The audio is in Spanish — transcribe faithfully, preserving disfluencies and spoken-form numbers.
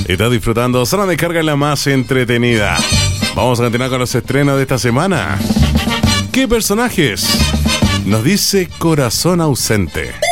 Estás disfrutando Zona de Descarga, la más entretenida. Vamos a continuar con los estrenos de esta semana. ¿Qué personajes? Nos dice Corazón Ausente.